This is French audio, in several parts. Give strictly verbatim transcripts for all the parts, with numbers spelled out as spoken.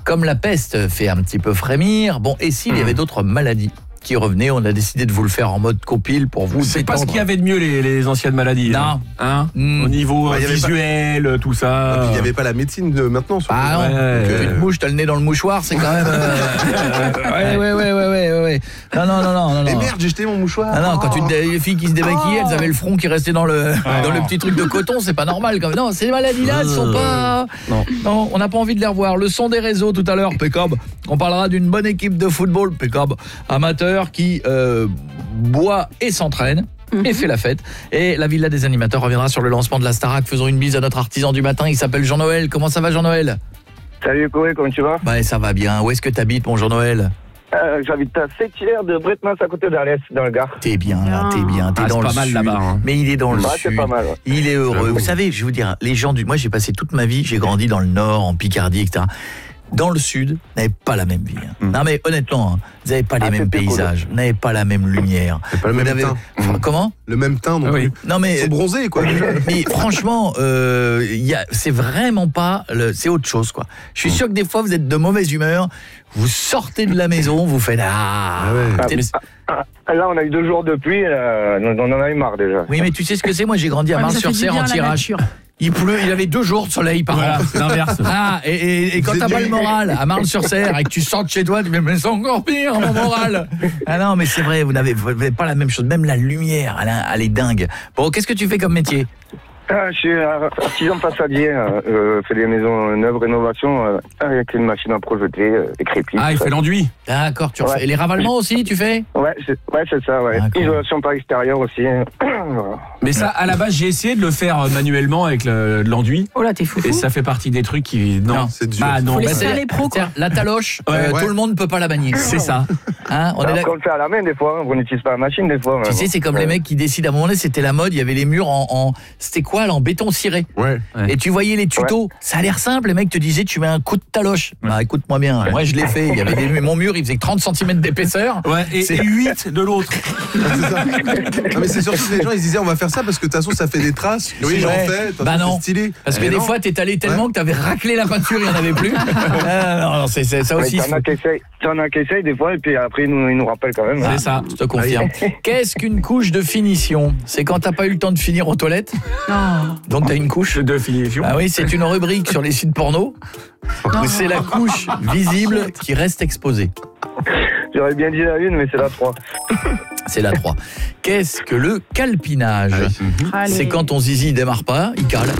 comme la peste fait un petit peu frémir, bon, et s'il y avait d'autres maladies qui revenaient, on a décidé de vous le faire en mode compile pour vous C'est détendre. pas ce qu'il y avait de mieux les, les anciennes maladies. Non. Hein Mm. Au niveau Bah, euh, il y avait visuel, pas... tout ça. Et puis il n'y avait pas la médecine de maintenant. Sur Ah non, Ouais, tu ouais. te mouches, t'as le nez dans le mouchoir, c'est quand même... Euh... ouais, ouais, ouais, ouais, ouais, ouais, ouais. Non, non, non, non, non. Et non. merde, j'ai jeté mon mouchoir. Ah non, quand tu, les filles qui se démaquillaient, elles avaient le front qui restait dans le, Oh. dans le petit truc de coton, c'est pas normal quand même. Non, ces maladies-là, elles sont pas... Non. Non, on n'a pas envie de les revoir. Le son des réseaux tout à l'heure, Pécob. On parlera d'une bonne équipe de football, Pécob, amateur qui euh, boit et s'entraîne. Mhm. Et fait la fête. Et la Villa des animateurs reviendra sur le lancement de la Starac. Faisons une bise à notre artisan du matin, il s'appelle Jean-Noël. Comment ça va, Jean-Noël? Salut Koé, comment tu vas? Bah ça va bien. Où est-ce que t'habites, mon Jean-Noël? euh, J'habite à Sept-Hilaire de Bretmas à côté d'Arles, dans le Gard. T'es bien là, t'es bien, t'es Ah, dans c'est le pas mal sud. là-bas, hein. Mais il est dans le Bah, sud. c'est pas mal, ouais. Il est heureux. J'avoue. Vous savez, je vais vous dire, les gens du... Moi, j'ai passé toute ma vie, j'ai grandi dans le Nord, en Picardie, et cetera. Dans le Sud, vous n'avez pas la même vie. hein. Mm. Non, mais honnêtement, hein, vous n'avez pas les Ah, mêmes c'était cool. paysages, vous n'avez pas la même lumière. C'est pas le Vous même n'avez- teint. Enfin, comment? Le même teint non Ah oui. plus. Non, Ils mais... sont bronzés, quoi. Mais franchement, euh, y a, c'est vraiment pas, le, c'est autre chose quoi. Je suis sûr que des fois vous êtes de mauvaise humeur, vous sortez de la maison, vous faites ah. Ah ouais. Ah, T'es- mais- ah, ah, là, on a eu deux jours de pluie, euh, on on en a eu marre déjà. Oui, mais tu sais ce que c'est? Moi, j'ai grandi à Ouais, mais ça fait du Marne-sur-Serre bien en à la tirage. nature. Il pleut, il avait deux jours de soleil par Voilà, an. c'est l'inverse. Ah, et, et, et quand Vous t'as êtes pas le du- moral à Marne-sur-Serre et que tu sors de chez toi, tu dis mais c'est encore pire mon moral. Ah non, mais c'est vrai, vous n'avez vous n'avez pas la même chose, même la lumière, elle, a- elle est dingue. Bon, qu'est-ce que tu fais comme métier? Ah, je suis euh, artisan façadier, euh, je fais des maisons neuves, rénovations, euh, avec une machine à projeter, euh, des crépis. Ah, il tout fait ça. l'enduit. D'accord, tu Ouais. refais. Et les ravalements aussi, tu fais? Ouais, c'est ouais, c'est ça, ouais. D'accord. Isolation par extérieur aussi. Voilà. Mais ça, à la base, j'ai essayé de le faire euh, manuellement avec le- de l'enduit. Oh là, t'es fou. Et ça fait partie des trucs qui... Non, Non, c'est dur. Ah non, Faut les bah, c'est- faire les pros, quoi. c'est-à-dire, la taloche, Ouais, euh, ouais. tout le monde ne peut pas la manier. c'est ça. Hein, on est Alors là. qu'on le fait à la main des fois, hein, on n'utilise pas la machine des fois. Tu sais, c'est comme les mecs qui décident à un moment donné, c'était la mode, il y avait les murs en, en c'était quoi là, en béton ciré. Ouais. Ouais. Et tu voyais les tutos, ça a l'air simple, les mecs te disaient tu mets un coup de taloche. Bah écoute-moi bien, moi je l'ai fait, il y avait des, mon mur, il faisait trente centimètres d'épaisseur. Ouais, et, C'est- et huit de l'autre. Ah, c'est ça. Non, mais c'est surtout que les gens ils se disaient on va faire ça parce que de toute façon ça fait des traces. Oui, si j'en ouais. fais, de toute Bah façon, non. c'est stylé. Parce que Eh des non. fois t'es allé tellement que t'avais raclé la peinture, il n'y en avait plus. Ah, non, non, c'est, c'est ça Mais aussi. t'en as qui essayent, t'en as qui essayent des fois, et puis après ils nous, ils nous rappellent quand même. hein. C'est ça. Je te confirme. Qu'est-ce qu'une couche de finition? C'est quand t'as pas eu le temps de finir aux toilettes, Non. donc t'as une couche. De finition. Ah oui, c'est une rubrique sur les sites porno où c'est la couche visible qui reste exposée. J'aurais bien dit la une, mais c'est la trois. C'est la trois. Qu'est-ce que le calpinage? Allez. C'est quand ton zizi démarre pas, il cale.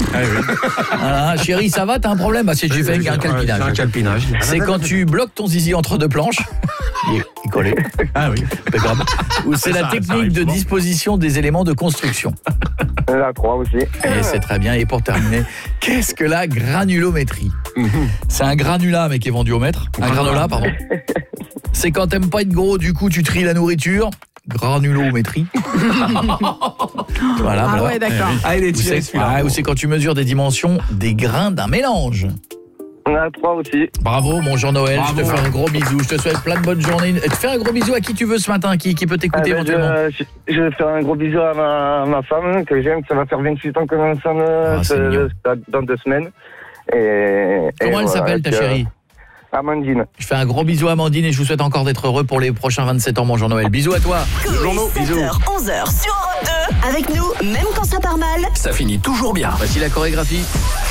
Voilà, chérie, ça va, t'as un problème? Bah, c'est j'ai fait un C'est un calpinage. calpinage. C'est quand tu bloques ton zizi entre deux planches. Il est, il est collé. Ah oui. Impeccable. Ou c'est Ça, la ça technique arrive de souvent. disposition des éléments de construction. La trois aussi. Et c'est très bien. Et pour terminer, qu'est-ce que la granulométrie? C'est un granulat, mais qui est vendu au mètre. Un granola, pardon. C'est quand t'aimes pas être gros, du coup, tu tries la nourriture. Granulométrie. Voilà, Ah voilà. ouais, d'accord. Ah, il est Ou tiré c'est celui-là. ah, ou c'est quand tu mesures des dimensions des grains d'un mélange. La trois aussi. Bravo, mon Jean-Noël. Je te Bravo. fais un gros bisou. Je te souhaite plein de bonnes journées. Tu fais un gros bisou à qui tu veux ce matin, qui, qui peut Ah, t'écouter ben, éventuellement. je, je, je vais faire un gros bisou à ma, ma femme que j'aime, ça va faire vingt-huit ans que nous sommes Ah, c'est mignon. dans deux semaines. Et, Comment et elle voilà, s'appelle, ta puis, euh, chérie? Amandine. Je fais un gros bisou à Amandine et je vous souhaite encore d'être heureux pour les prochains vingt-sept ans, mon Jean-Noël. Bisous à toi. sept heures, onze heures sur Europe deux. Avec nous, même quand ça part mal. Ça finit toujours bien. Voici la chorégraphie.